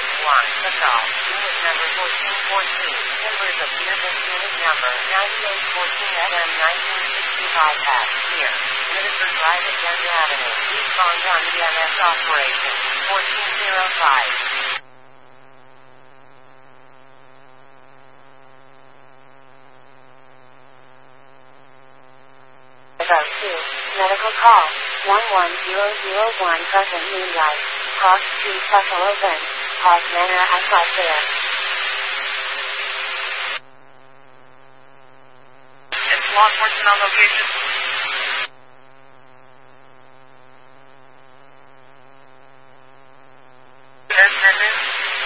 Pascal, unit number 1414, timbers of Deerfield unit number 9814 FM 1965 here. Whitaker Drive at Denver Avenue, eastbound on EMS operation, 1405. About 2, medical call, 11001 present moonlight, Park Street Buffalo Bend, Park Manor outside there. It's law enforcement on location.